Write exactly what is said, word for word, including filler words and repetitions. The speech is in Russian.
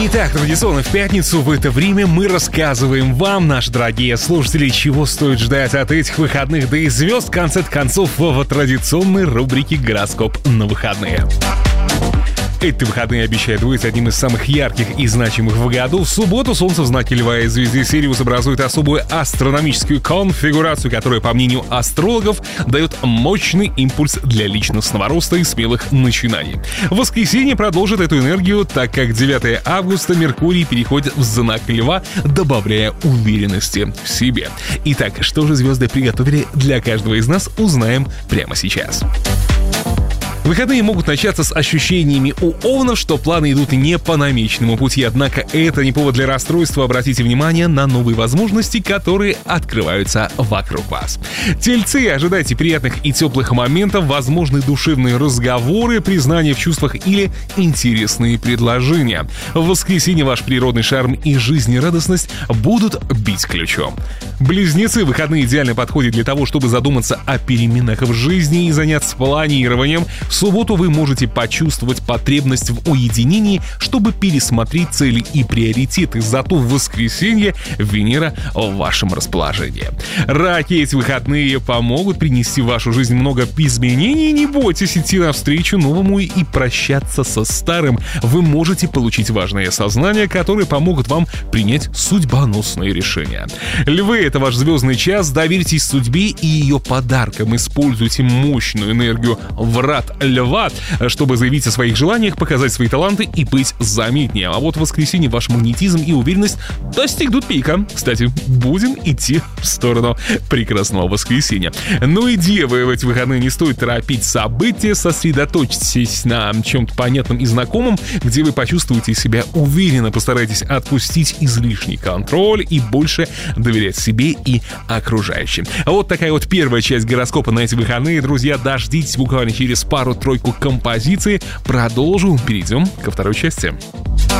Итак, традиционно в пятницу в это время мы рассказываем вам, наши дорогие слушатели, чего стоит ждать от этих выходных, да и звезд, в конце концов, в традиционной рубрике «Гороскоп на выходные». Эти выходные обещают быть одним из самых ярких и значимых в году. В субботу Солнце в знаке Льва и звезде Сириус образует особую астрономическую конфигурацию, которая, по мнению астрологов, дает мощный импульс для личностного роста и смелых начинаний. В воскресенье продолжит эту энергию, так как девятого августа Меркурий переходит в знак Льва, добавляя уверенности в себе. Итак, что же звезды приготовили для каждого из нас, узнаем прямо сейчас. Выходные могут начаться с ощущениями у овнов, что планы идут не по намеченному пути, однако это не повод для расстройства. Обратите внимание на новые возможности, которые открываются вокруг вас. Тельцы, ожидайте приятных и теплых моментов, возможны душевные разговоры, признания в чувствах или интересные предложения. В воскресенье ваш природный шарм и жизнерадостность будут бить ключом. Близнецы, выходные идеально подходят для того, чтобы задуматься о переменах в жизни и заняться планированием. В субботу вы можете почувствовать потребность в уединении, чтобы пересмотреть цели и приоритеты. Зато в воскресенье Венера в вашем расположении. Раки, эти выходные помогут принести в вашу жизнь много изменений. Не бойтесь идти навстречу новому и прощаться со старым. Вы можете получить важные осознания, которые помогут вам принять судьбоносные решения. Львы, это ваш звездный час. Доверьтесь судьбе и ее подаркам. Используйте мощную энергию врат Льва, чтобы заявить о своих желаниях, показать свои таланты и быть заметнее. А вот в воскресенье ваш магнетизм и уверенность достигнут пика. Кстати, будем идти в сторону прекрасного воскресенья. Ну и девы, в эти выходные не стоит торопить события, сосредоточьтесь на чем-то понятном и знакомом, где вы почувствуете себя уверенно. Постарайтесь отпустить излишний контроль и больше доверять себе и окружающим. А вот такая вот первая часть гороскопа на эти выходные. Друзья, дождитесь буквально через пару-тройку композиций. Продолжим, перейдем ко второй части.